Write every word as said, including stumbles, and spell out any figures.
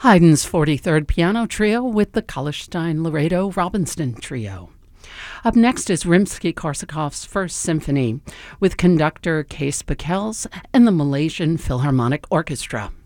Haydn's forty-third Piano Trio with the Kallerstein-Laredo-Robinson Trio. Up next is Rimsky-Korsakov's First Symphony with conductor Kees Bekels and the Malaysian Philharmonic Orchestra.